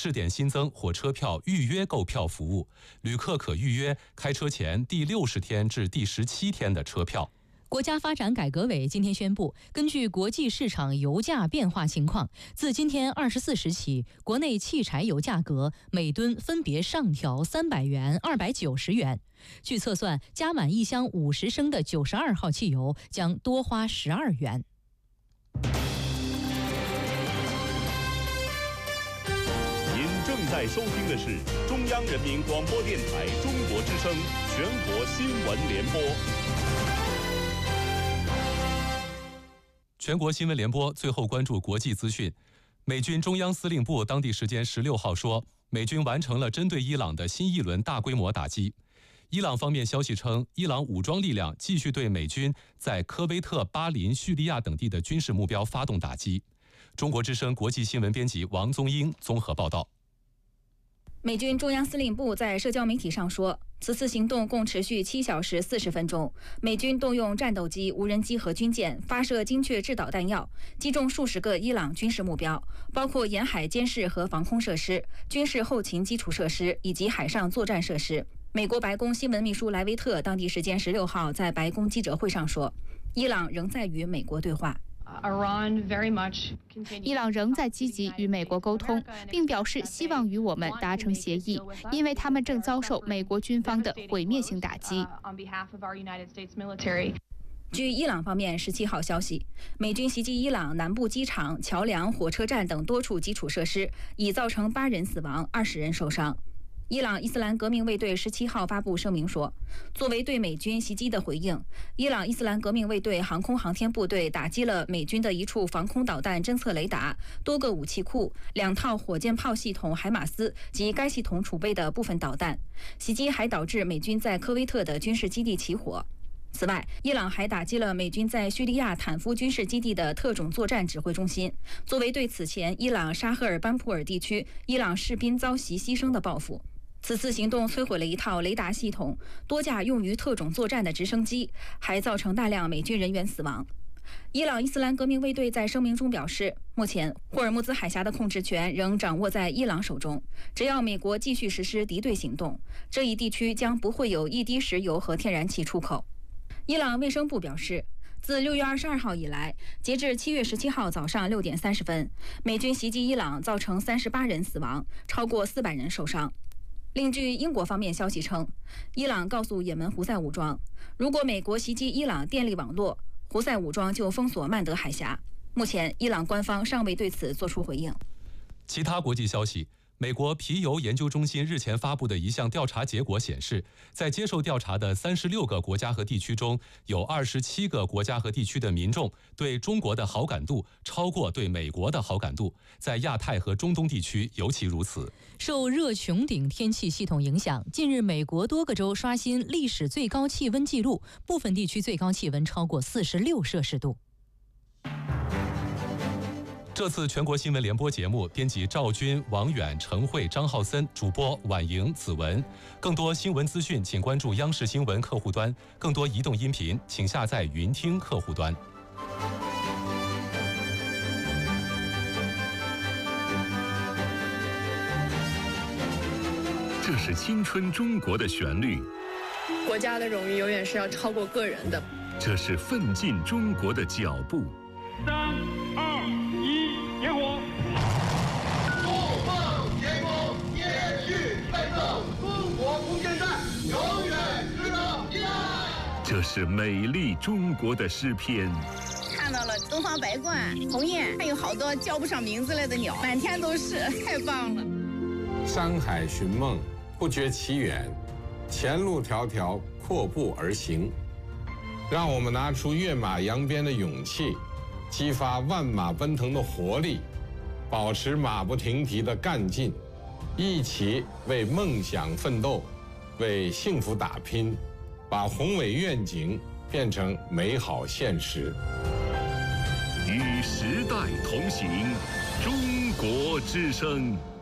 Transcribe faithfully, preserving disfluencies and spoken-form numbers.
试点新增火车票预约购票服务，旅客可预约开车前第六十天至第十七天的车票。 国家发展改革委今天宣布，根据国际市场油价变化情况，自今天二十四时起，国内汽柴油价格每吨分别上调三百元、二百九十元。据测算，加满一箱五十升的九十二号汽油将多花十二元。 您正在收听的是中央人民广播电台中国之声全国新闻联播。 全国新闻联播最后关注国际资讯。美军中央司令部当地时间十六号说，美军完成了针对伊朗的新一轮大规模打击。伊朗方面消息称，伊朗武装力量继续对美军在科威特、巴林、叙利亚等地的军事目标发动打击。中国之声国际新闻编辑王宗英综合报道。 美军中央司令部在社交媒体上说，此次行动共持续七小时四十分钟，美军动用战斗机、无人机和军舰发射精确制导弹药，击中数十个伊朗军事目标，包括沿海监视和防空设施、军事后勤基础设施以及海上作战设施。美国白宫新闻秘书莱维特当地时间十六号在白宫记者会上说，伊朗仍在与美国对话。 伊朗仍在积极与美国沟通，并表示希望与我们达成协议，因为他们正遭受美国军方的毁灭性打击。 据伊朗方面十七号消息，美军袭击伊朗南部机场、桥梁、火车站等多处基础设施，已造成八人死亡、二十人受伤。伊朗伊斯兰革命卫队十七号发布声明说，作为对美军袭击的回应，伊朗伊斯兰革命卫队航空航天部队打击了美军的一处防空导弹侦测雷达、多个武器库、两套火箭炮系统海马斯及该系统储备的部分导弹。袭击还导致美军在科威特的军事基地起火。此外，伊朗还打击了美军在叙利亚坦夫军事基地的特种作战指挥中心，作为对此前伊朗沙赫尔班普尔地区伊朗士兵遭袭牺牲的报复。此次行动摧毁了一套雷达系统、多架用于特种作战的直升机，还造成大量美军人员死亡。伊朗伊斯兰革命卫队在声明中表示，目前霍尔木兹海峡的控制权仍掌握在伊朗手中，只要美国继续实施敌对行动，这一地区将不会有一滴石油和天然气出口。伊朗卫生部表示，自六月二十二号以来，截至七月十七号早上六点三十分，美军袭击伊朗造成三十八人死亡，超过四百人受伤。另据英国方面消息称，伊朗告诉也门胡塞武装，如果美国袭击伊朗电力网络，胡塞武装就封锁曼德海峡。目前，伊朗官方尚未对此作出回应。 其他国际消息。美国皮尤研究中心日前发布的一项调查结果显示，在接受调查的三十六个国家和地区中，有二十七个国家和地区的民众对中国的好感度超过对美国的好感度，在亚太和中东地区尤其如此。 受热穹顶天气系统影响，近日美国多个州刷新历史最高气温纪录，部分地区最高气温超过四十六摄氏度。 这次全国新闻联播节目，编辑赵军、王远、陈慧、张浩森，主播婉莹、子文。更多新闻资讯，请关注央视新闻客户端；更多移动音频，请下载云听客户端。 这是青春中国的旋律， 国家的荣誉永远是要超过个人的。 这是奋进中国的脚步。 三二一，点火！ 不放天空，延续奋斗，中国不现代，永远值得依赖。 这是美丽中国的诗篇。 看到了东方白鹳、鸿雁，还有好多叫不上名字来的鸟，满天都是，太棒了。 山海寻梦，不觉其远，前路迢迢，阔步而行。让我们拿出跃马扬鞭的勇气，激发万马奔腾的活力，保持马不停蹄的干劲，一起为梦想奋斗，为幸福打拼，把宏伟愿景变成美好现实。 与时代同行，中国之声。